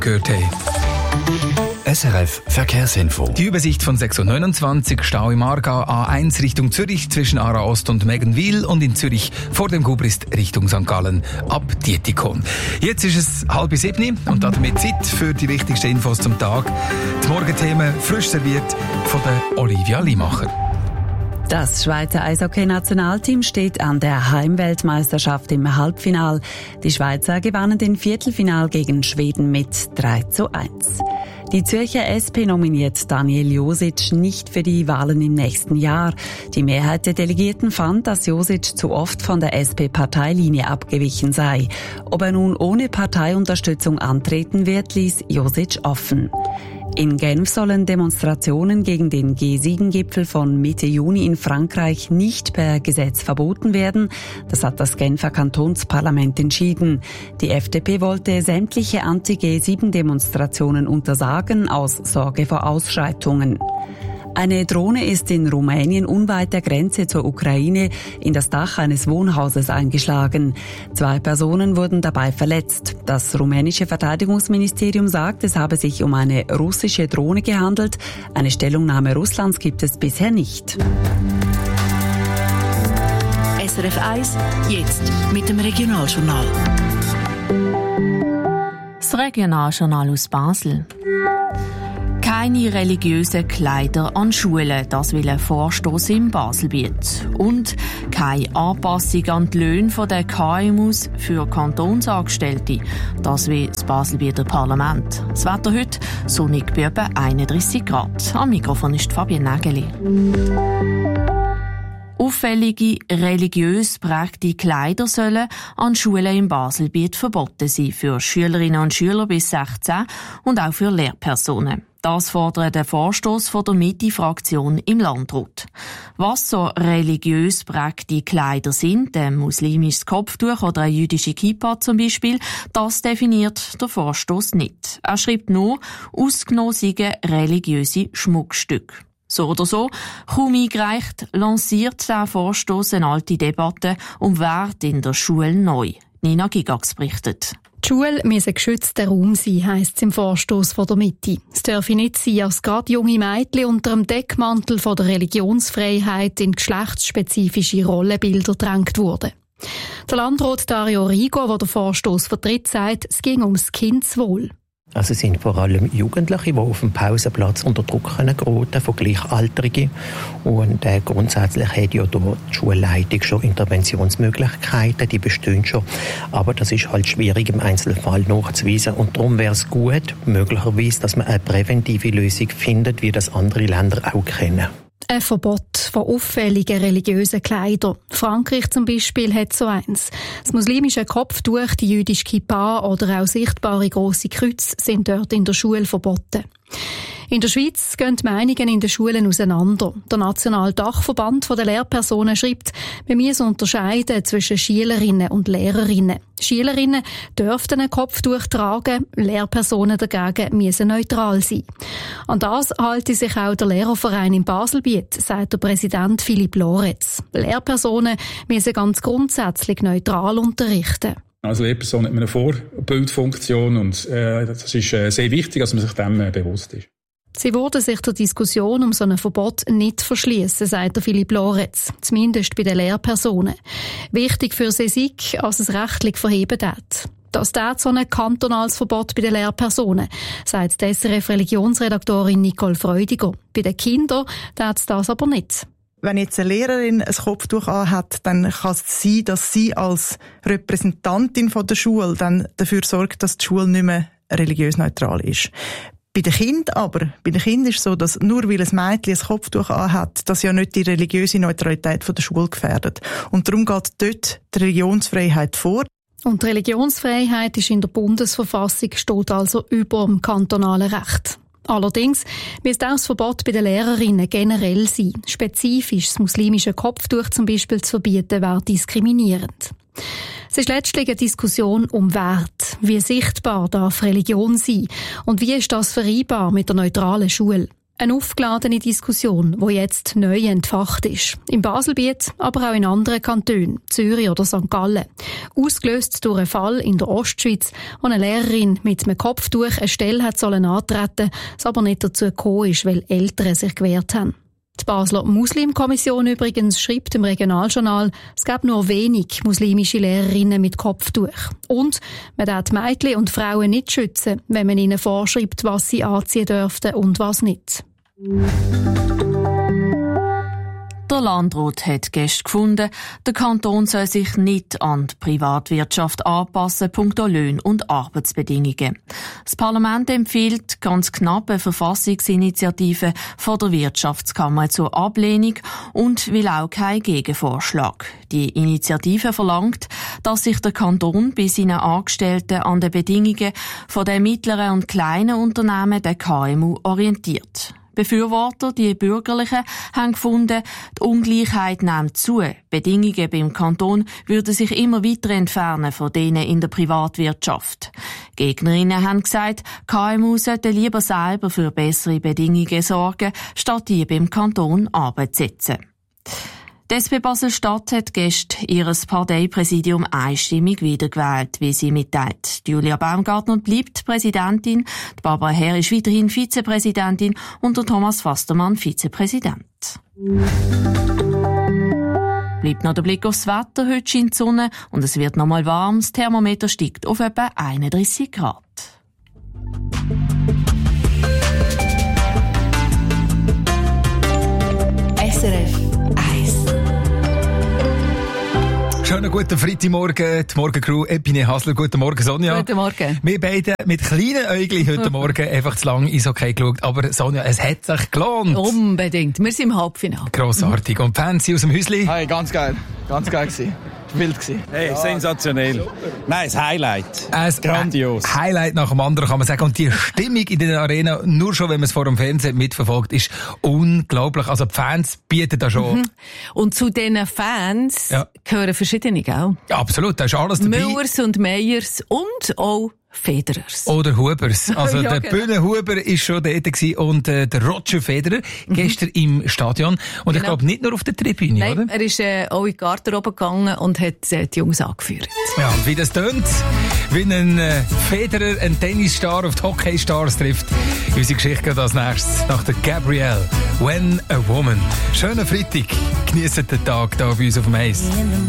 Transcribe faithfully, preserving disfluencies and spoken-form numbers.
gehört haben. S R F Verkehrsinfo. Die Übersicht von sechs Uhr neunundzwanzig, Stau im Aargau, A eins Richtung Zürich zwischen Aarau Ost und Meggenwil und in Zürich vor dem Gubrist Richtung Sankt Gallen ab Dietikon. Jetzt ist es halb sieben und damit Zeit für die wichtigsten Infos zum Tag. Die Morgenthemen frisch serviert von der Olivia Limacher. Das Schweizer Eishockey-Nationalteam steht an der Heimweltmeisterschaft im Halbfinal. Die Schweizer gewannen den Viertelfinal gegen Schweden mit drei zu eins. Die Zürcher S P nominiert Daniel Josic nicht für die Wahlen im nächsten Jahr. Die Mehrheit der Delegierten fand, dass Josic zu oft von der S P-Parteilinie abgewichen sei. Ob er nun ohne Parteiunterstützung antreten wird, ließ Josic offen. In Genf sollen Demonstrationen gegen den G sieben Gipfel von Mitte Juni in Frankreich nicht per Gesetz verboten werden. Das hat das Genfer Kantonsparlament entschieden. Die F D P wollte sämtliche Anti-G sieben Demonstrationen untersagen aus Sorge vor Ausschreitungen. Eine Drohne ist in Rumänien unweit der Grenze zur Ukraine in das Dach eines Wohnhauses eingeschlagen. Zwei Personen wurden dabei verletzt. Das rumänische Verteidigungsministerium sagt, es habe sich um eine russische Drohne gehandelt. Eine Stellungnahme Russlands gibt es bisher nicht. S R F eins, jetzt mit dem Regionaljournal. Das Regionaljournal aus Basel. Keine religiösen Kleider an Schulen, das will ein Vorstoss im Baselbiet. Und keine Anpassung an die Löhne der K M Us für Kantonsangestellte, das will das Baselbieter Parlament. Das Wetter heute sonnig bei etwa einunddreissig Grad. Am Mikrofon ist Fabienne Nägeli. Auffällige, religiös prägte Kleider sollen an Schulen im Baselbiet verboten sein für Schülerinnen und Schüler bis sechzehn und auch für Lehrpersonen. Das fordert der Vorstoss von der Mitte-Fraktion im Landrat. Was so religiös prägte Kleider sind, ein muslimisches Kopftuch oder eine jüdische Kippa zum Beispiel, das definiert der Vorstoss nicht. Er schreibt nur, ausgenommen seien religiöse Schmuckstücke. So oder so, kaum eingereicht, lanciert der Vorstoss eine alte Debatte um Wert in der Schule neu. Nina Gigax berichtet. Die Schule müsse geschützter Raum sein, heisst es im Vorstoss von der Mitte. Es dürfe nicht sein, dass gerade junge Mädchen unter dem Deckmantel von der Religionsfreiheit in geschlechtsspezifische Rollenbilder gedrängt wurden. Der Landrat Dario Rigo, der den Vorstoss vertritt, sagt, es ging ums Kindeswohl. Also es sind vor allem Jugendliche, die auf dem Pausenplatz unter Druck geraten von Gleichaltrigen. Und äh, grundsätzlich hat ja die Schulleitung schon Interventionsmöglichkeiten, die bestehen schon. Aber das ist halt schwierig im Einzelfall nachzuweisen. Und darum wäre es gut, möglicherweise, dass man eine präventive Lösung findet, wie das andere Länder auch kennen. Ein Verbot von auffälligen religiösen Kleidern. Frankreich zum Beispiel hat so eins. Das muslimische Kopftuch, die jüdische Kippa oder auch sichtbare grosse Kreuze sind dort in der Schule verboten. In der Schweiz gehen die Meinungen in den Schulen auseinander. Der Nationale Dachverband der Lehrpersonen schreibt, wir müssen unterscheiden zwischen Schülerinnen und Lehrerinnen. Schülerinnen dürften ein Kopftuch tragen, Lehrpersonen dagegen müssen neutral sein. An das halte sich auch der Lehrerverein im Baselbiet, sagt der Präsident Philipp Loretz. Lehrpersonen müssen ganz grundsätzlich neutral unterrichten. Als Lehrperson hat man eine Vorbildfunktion und äh, das ist äh, sehr wichtig, dass man sich dem äh, bewusst ist. Sie würden sich der Diskussion um so ein Verbot nicht verschliessen, sagt der Philipp Loretz, zumindest bei den Lehrpersonen. Wichtig für sie sei, als es rechtlich verheben wird. Das tät so ein kantonales Verbot bei den Lehrpersonen, sagt die S R F-Religionsredaktorin Nicole Freudiger. Bei den Kindern tät es das aber nicht. Wenn jetzt eine Lehrerin ein Kopftuch anhat, dann kann es sein, dass sie als Repräsentantin von der Schule dann dafür sorgt, dass die Schule nicht mehr religiös neutral ist. Bei den Kindern aber, bei den Kindern ist es so, dass nur weil ein Mädchen ein Kopftuch anhat, das ja nicht die religiöse Neutralität von der Schule gefährdet. Und darum geht dort die Religionsfreiheit vor. Und die Religionsfreiheit ist in der Bundesverfassung, steht also über dem kantonalen Recht. Allerdings müsste auch das Verbot bei den Lehrerinnen generell sein. Spezifisch das muslimische Kopftuch zum Beispiel zu verbieten, wäre diskriminierend. Es ist letztlich eine Diskussion um Wert. Wie sichtbar darf Religion sein? Und wie ist das vereinbar mit der neutralen Schule? Eine aufgeladene Diskussion, die jetzt neu entfacht ist. Im Baselbiet, aber auch in anderen Kantonen, Zürich oder Sankt Gallen. Ausgelöst durch einen Fall in der Ostschweiz, wo eine Lehrerin mit einem Kopftuch eine Stelle hat sollen antreten, es aber nicht dazu gekommen ist, weil Eltern sich gewehrt haben. Die Basler Muslimkommission übrigens schreibt im Regionaljournal, es gab nur wenig muslimische Lehrerinnen mit Kopftuch. Und man darf die Mädchen und Frauen nicht schützen, wenn man ihnen vorschreibt, was sie anziehen dürften und was nicht. Der Landrat hat gestern gefunden, der Kanton soll sich nicht an die Privatwirtschaft anpassen, punkto Löhne und Arbeitsbedingungen. Das Parlament empfiehlt ganz knapp eine Verfassungsinitiative von der Wirtschaftskammer zur Ablehnung und will auch keinen Gegenvorschlag. Die Initiative verlangt, dass sich der Kanton bei seinen Angestellten an den Bedingungen von den mittleren und kleinen Unternehmen, der K M U, orientiert. Befürworter, die Bürgerlichen, haben gefunden, die Ungleichheit nimmt zu. Bedingungen beim Kanton würden sich immer weiter entfernen von denen in der Privatwirtschaft. Gegnerinnen haben gesagt, K M U sollten lieber selber für bessere Bedingungen sorgen, statt die beim Kanton Arbeit zu setzen. Die S P Basel-Stadt hat gestern ihr Parteipräsidium einstimmig wiedergewählt, wie sie mitteilt. Julia Baumgartner bleibt Präsidentin, die Barbara Herr ist weiterhin Vizepräsidentin und der Thomas Fastermann Vizepräsident. Bleibt noch der Blick aufs Wetter. Heute scheint die Sonne und es wird noch mal warm. Das Thermometer steigt auf etwa einunddreissig Grad. S R F Schönen guten Freitagmorgen, die Morgencrew Epine Hasler. Guten Morgen, Sonja. Guten Morgen. Wir beide mit kleinen Äugli heute Morgen einfach zu lang Eishockey geschaut. Aber Sonja, es hat sich gelohnt. Unbedingt. Wir sind im Halbfinale. Grossartig. Und Fans aus dem Häusli? Hey, ganz geil. Ganz geil gewesen. Wild gewesen. Hey, ja. Sensationell. Nein, das Highlight. Ein Grandios. Highlight nach dem anderen, kann man sagen. Und die Stimmung in der Arena, nur schon, wenn man es vor dem Fernsehen mitverfolgt, ist unglaublich. Also die Fans bieten da schon. Mhm. Und zu diesen Fans ja. gehören verschiedene, gell? Ja, absolut, da ist alles dabei. Müllers und Meyers und auch Federers. Oder Hubers. Also ja, der genau. Bühne Huber ist schon dort gewesen und äh, der Roger Federer mhm. gestern im Stadion. Und genau. ich glaube nicht nur auf der Tribüne, Nein, oder? Er ist äh, auch in die Garderobe gegangen und hat äh, die Jungs angeführt. Ja, und wie das tönt, wie ein äh, Federer, ein Tennisstar auf die Hockeystars trifft. Unsere Geschichte geht als nächstes nach der Gabrielle. When a Woman. Schönen Freitag. Genießt den Tag hier bei uns auf dem Eis.